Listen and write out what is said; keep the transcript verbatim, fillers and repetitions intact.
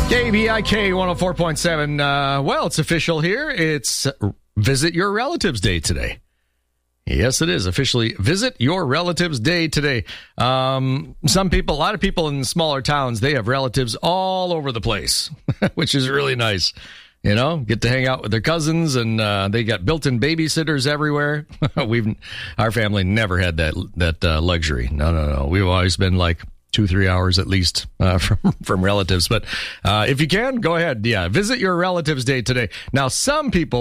K B I K one oh four point seven. Uh, well, it's official here. It's Visit Your Relatives Day today. Yes, it is officially Visit Your Relatives Day today. Um, some people, a lot of people in smaller towns, they have relatives all over the place, which is really nice. You know, get to hang out with their cousins, and uh, they got built-in babysitters everywhere. We've, our family never had that that uh, luxury. No, no, no. We've always been like two, three hours at least uh, from from relatives. But uh, if you can, go ahead. Yeah, Visit Your Relatives Day today. Now, some people